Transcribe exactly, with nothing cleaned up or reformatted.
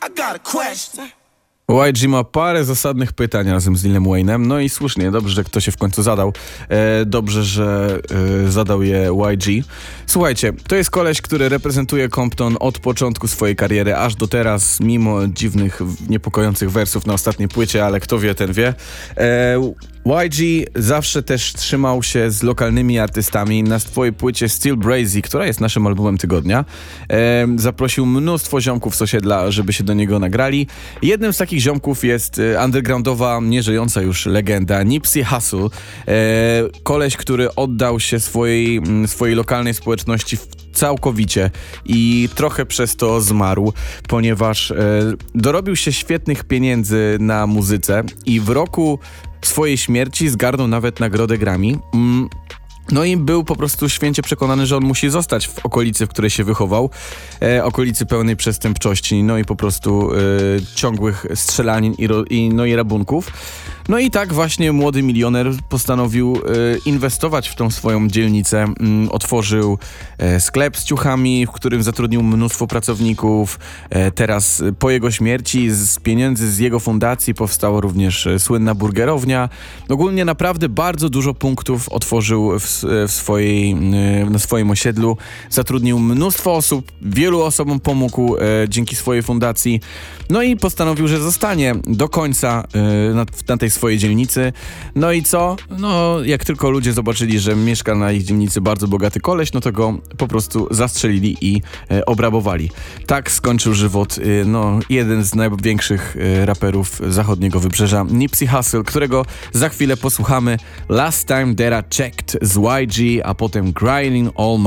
I got a question. Y G ma parę zasadnych pytań razem z Lilem Wayne'em, no i słusznie, dobrze, że ktoś się w końcu zadał. E, dobrze, że e, zadał je Y G. Słuchajcie, to jest koleś, który reprezentuje Compton od początku swojej kariery aż do teraz, mimo dziwnych, niepokojących wersów na ostatniej płycie, ale kto wie, ten wie. E, Y G zawsze też trzymał się z lokalnymi artystami. Na swojej płycie Still Brazy, która jest naszym albumem tygodnia, e, zaprosił mnóstwo ziomków z osiedla, żeby się do niego nagrali. Jednym z takich ziomków jest e, undergroundowa, nieżyjąca już legenda Nipsey Hussle. E, koleś, który oddał się swojej, m, swojej lokalnej społeczności w całkowicie i trochę przez to zmarł, ponieważ e, dorobił się świetnych pieniędzy na muzyce i w roku swojej śmierci zgarnął nawet nagrodę Grammy. Mm. No i był po prostu święcie przekonany, że on musi zostać w okolicy, w której się wychował, e, okolicy pełnej przestępczości, no i po prostu e, ciągłych strzelanin i, ro, i, no i rabunków. No i tak właśnie młody milioner postanowił e, inwestować w tą swoją dzielnicę. Mm, otworzył e, sklep z ciuchami, w którym zatrudnił mnóstwo pracowników. E, teraz po jego śmierci z pieniędzy z jego fundacji powstała również e, słynna burgerownia. Ogólnie naprawdę bardzo dużo punktów otworzył w, w swojej, e, na swoim osiedlu. Zatrudnił mnóstwo osób, wielu osobom pomógł e, dzięki swojej fundacji. No i postanowił, że zostanie do końca e, na, na tej swojej dzielnicy. No i co? No, jak tylko ludzie zobaczyli, że mieszka na ich dzielnicy bardzo bogaty koleś, no to go po prostu zastrzelili i e, obrabowali. Tak skończył żywot e, no, jeden z największych e, raperów zachodniego wybrzeża, Nipsey Hussle, którego za chwilę posłuchamy. Last Time That I Checked z Y G, a potem Grinding All